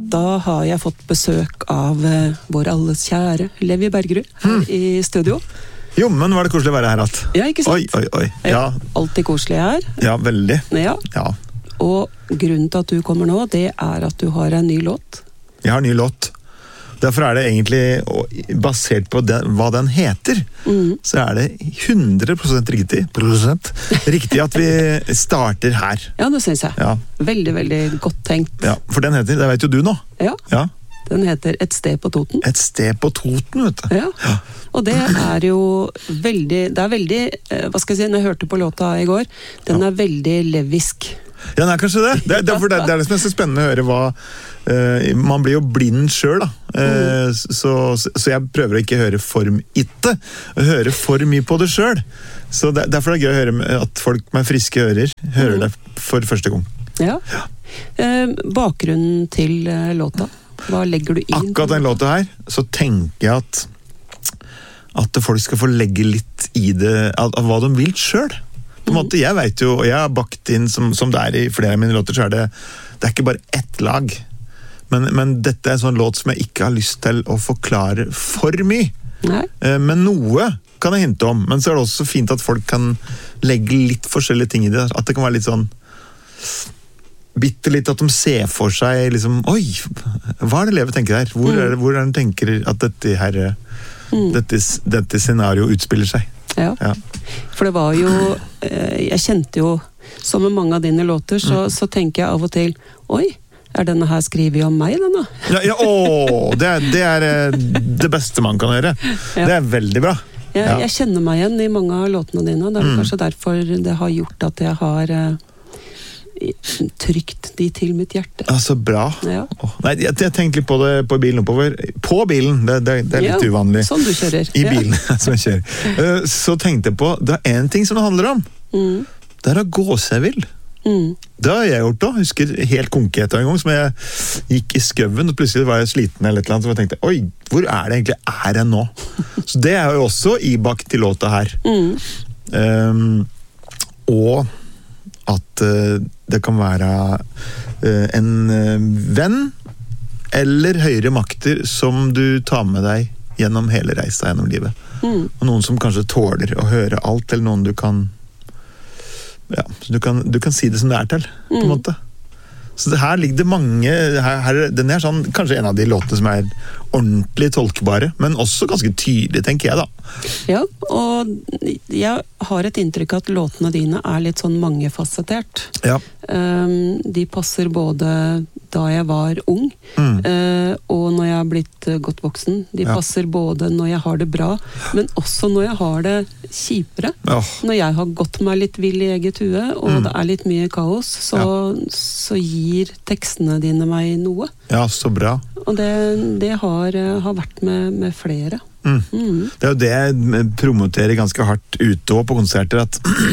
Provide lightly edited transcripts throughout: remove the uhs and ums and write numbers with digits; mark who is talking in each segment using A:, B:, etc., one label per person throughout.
A: da har jeg fått besøk av vår alles kjære Levi Bergerud her i studio.
B: Jo, men var det koselig å være her alt?
A: Ja, ikke sant?
B: Oi. Ja.
A: Alltid koselig her.
B: Ja, veldig.
A: Ja.
B: Ja.
A: Og grunnen til at du kommer nå, det er at du har en ny låt.
B: Jeg har en ny låt. Derfor er det egentlig, basert på hva den heter, så er det 100% riktig at vi starter her.
A: Ja, det synes jeg.
B: Ja.
A: Veldig, veldig godt tenkt.
B: Ja, for den heter, det vet jo du nå.
A: Ja,
B: Ja.
A: den heter Et sted på Toten.
B: Et sted på Toten, vet du.
A: Ja, og det er jo veldig, hva skal jeg si, når jeg hørte på låta i går, den er veldig levisk.
B: Ja, det er kanskje det. Det er det som er så spennende å høre hva man blir jo blind selv da. Så jeg prøver å ikke høre for mye, høre for mye på det selv. Så derfor er det gøy å høre at folk med friske ører hører det for første gang.
A: Ja. Bakgrunnen til låta, hva legger du inn?
B: Akkurat den låta her, så tenker jeg at folk skal få legge litt i det, av hva de vil selv. På en måte, jeg vet jo, og jeg har bakt inn, som det er i flere av mine låter, så er det er ikke bare ett lag. Men dette er en sånn låt som jeg ikke har lyst til å forklare for mye.
A: Nei.
B: Men noe kan jeg hinte om, men så er det også fint at folk kan legge litt forskjellige ting i det. At det kan være litt sånn, bitte litt at de ser for seg, liksom, oi, hva er det Levi tenker her? Hvor er det den tenker at dette scenario utspiller seg?
A: Ja. For det var jo, jeg kjente jo, som med mange av dine låter, så tenker jeg av og til, oi, er denne her skrevet om meg, denne?
B: Det er det beste man kan høre. Ja. Det er veldig bra.
A: Jeg kjenner meg igjen i mange av låtene dine, det er kanskje derfor det har gjort at jeg har trykt de til mitt hjerte.
B: Ja, så bra.
A: Ja.
B: Nei, jeg tenkte litt på det på bilen oppover. På bilen, det er litt uvanlig.
A: Sånn du kjører.
B: I bilen, som jeg kjører. Så tenkte jeg på, det er en ting som det handler om. Det er å gå seg vill. Det har jeg gjort da. Jeg husker helt konkret en gang, som jeg gikk i skøven, og plutselig var jeg sliten eller et eller annet, så jeg tenkte, oi, hvor er det egentlig jeg nå? Så det er jo også ibakt til låta her. Og at det kan være en venn eller høyere makter som du tar med deg gjennom hele reisa gjennom livet. Og noen som kanskje tåler å høre alt, eller noen du kan du kan si det som det er til, på en måte. Så her ligger det mange, den er sånn, kanskje en av de låtene som er ordentlig tolkbare, men også ganske tydelig, tenker jeg da. Ja, og jeg har et inntrykk at låtene dine er litt sånn mangefasettert. Ja. De passer både da jeg var ung, og når jeg har blitt godt voksen. De passer både når jeg har det bra, men også når jeg har det kjipere. Når jeg har gått meg litt vill i eget hue, og det er litt mye kaos, så gir tekstene dine meg noe. Ja, så bra. Og det har vært med flere. Det er jo det jeg promoterer ganske hardt ute og på konserter,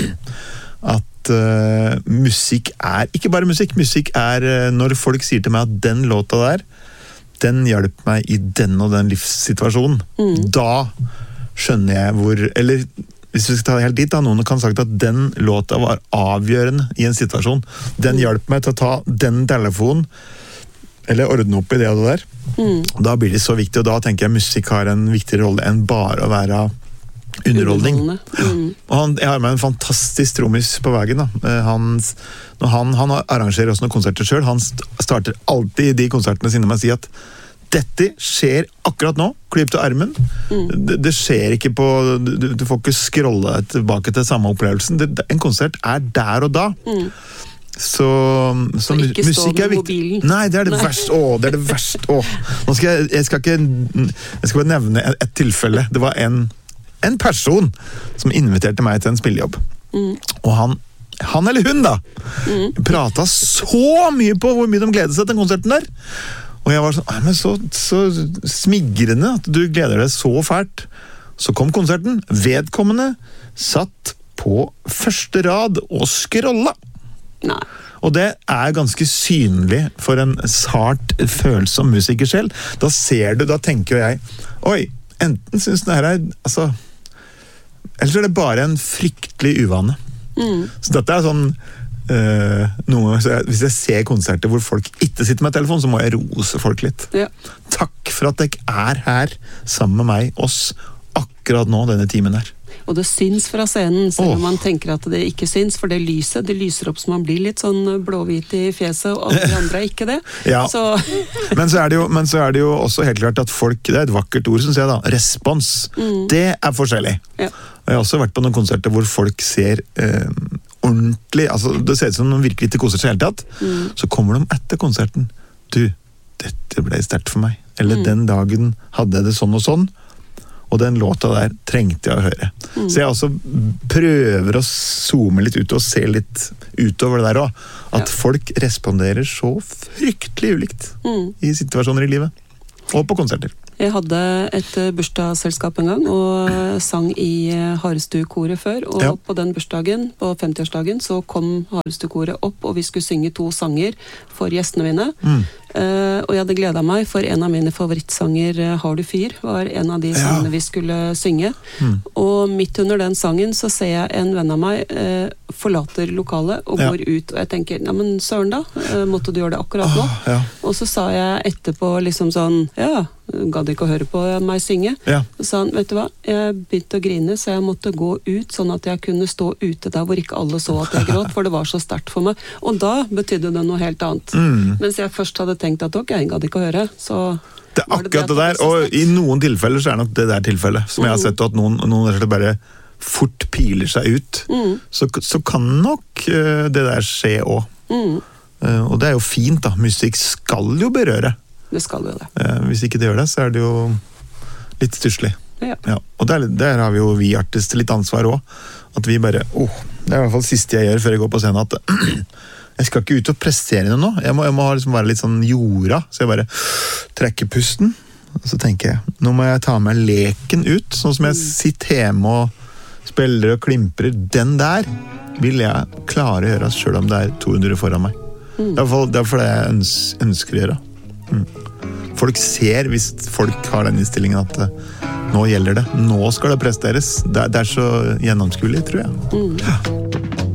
B: at musikk er ikke bare musikk. Musikk er når folk sier til meg at den låta der, den hjelper meg i den og den livssituasjonen. Da skjønner jeg hvor, eller hvis vi skal ta det helt dit da, noen kan ha sagt at den låta var avgjørende i en situasjon. Den hjelper meg til å ta den telefonen, eller ordne opp i det og det der. Da blir det så viktig, og da tenker jeg musikk har en viktig rolle enn bare å være underholdning. Og jeg har med en fantastisk trommis på veien da. Han arrangerer også noen konserter selv. Han starter alltid de konsertene sine med å si at dette skjer akkurat nå, klipp til armen. Det skjer ikke på, du får ikke scrolle tilbake til samme opplevelsen. En konsert er der og da. Så musikk er viktig. Nei, det er det verste. Det er det verste. Nå jeg skal bare nevne et tilfelle. Det var en person som inviterte meg til en spillejobb. Og han eller hun da, pratet så mye på hvor mye de gledet seg til konserten der. Og jeg var sånn, men så smigrende at du gleder deg så fælt. Så kom konserten. Vedkommende satt på første rad og scrolla. Nei. Og det er ganske synlig for en sart følsom musiker selv. Da ser du, da tenker jeg, oi, enten synes den her altså, eller så er det bare en fryktelig uvane. Så dette er sånn, Hvis jeg ser konserter hvor folk ikke sitter med telefon, så må jeg rose folk litt.
A: Ja.
B: Takk for at dere er her sammen med meg, oss, akkurat nå, denne timen her.
A: Og det syns fra scenen, selv om man tenker at det ikke syns, for det lyset, det lyser opp så man blir litt sånn blåhvit i fjeset, og alle de andre er ikke det.
B: Ja. Men så er det jo også helt klart at folk, det er et vakkert ord, synes jeg da, respons. Det er forskjellig. Ja. Og jeg har også vært på noen konserter hvor folk ser ordentlig, altså det ser ut som de virkelig ikke koser seg helt tatt, så kommer de etter konserten. Du, dette ble sterkt for meg. Eller den dagen hadde jeg det sånn og sånn, og den låta der trengte jeg å høre. Så jeg også prøver å zoome litt ut og se litt utover det der også. At folk responderer så fryktelig ulikt i situasjoner i livet. Og på konserter.
A: Jeg hadde et bursdagsselskap en gang, og sang i Harestu-koret før, og på den bursdagen, på 50-årsdagen, så kom Harestu-koret opp, og vi skulle synge 2 sanger for gjestene mine. Og jeg hadde gledet meg, for en av mine favorittsanger, Har du fyr, var en av de sangene vi skulle synge. Og midt under den sangen så ser jeg en venn av meg forlater lokalet og går ut, og jeg tenker, ja, men søren da, måtte du gjøre det akkurat nå? Og så sa jeg etterpå liksom sånn, gadd ikke å høre på meg synge. Så sa han, vet du hva, jeg begynte å grine, så jeg måtte gå ut, sånn at jeg kunne stå ute der hvor ikke alle så at jeg gråt, for det var så sterkt for meg. Og da betydde det noe helt annet. Mens jeg først hadde tenkt at ok, jeg gadd ikke å høre, så...
B: Det er akkurat det der, og i noen tilfeller så er nok det der tilfellet, som jeg har sett at noen bare fort piler seg ut, så kan nok det der skje også. Og det er jo fint da, musikk skal jo berøre.
A: Det skal jo det.
B: Hvis ikke det gjør det, så er det jo litt stusslig. Ja. Og der har vi jo vi artister litt ansvar også. At vi bare, det er i hvert fall det siste jeg gjør før jeg går på scenen, at jeg skal ikke ut og prestere noe nå. Jeg må liksom være litt sånn jorda, så jeg bare trekker pusten. Og så tenker jeg, nå må jeg ta med leken ut, sånn som jeg sitter hjemme og spiller og klimprer. Den der vil jeg klare å gjøre, selv om det er 200 foran meg. Det er i hvert fall det jeg ønsker å gjøre. Folk ser, hvis folk har den innstillingen at nå gjelder det, nå skal det presteres. Det er så gjennomskuelig, tror jeg.